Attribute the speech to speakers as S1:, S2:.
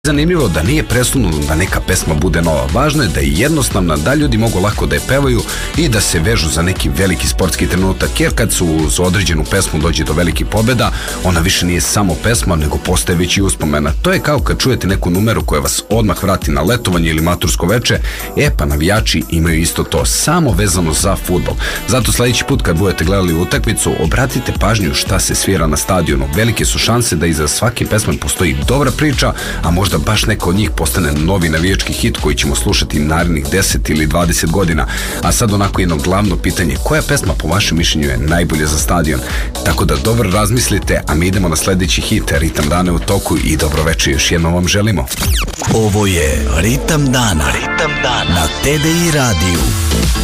S1: Zanimljivo da nije presudno da neka pesma bude nova. Važno je da je jednostavna, da ljudi mogu lako da je pevaju i da se vežu za neki veliki sportski trenutak, jer kad su uz određenu pesmu dođe do velikih pobjeda, ona više nije samo pesma, nego postaje već i uspomena. To je kao kad čujete neku numeru koja vas odmah vrati na letovanje ili matursko veče, pa navijači imaju isto to, samo vezano za fudbal. Zato sledeći put kad budete gledali utakmicu, obratite pažnju šta se svira na stadionu. Velike su šanse da iza svake pesme postoji dobra priča, a možda baš neko od njih postane novi navijački hit koji ćemo slušati narednih 10 ili 20 godina. A sad onako jedno glavno pitanje, koja pesma po vašem mišljenju je najbolja za stadion? Tako da dobro razmislite, a mi idemo na sledeći hit, Ritam dana u toku i dobro večer još jednom vam želimo.
S2: Ovo je Ritam dana na TDI radiju.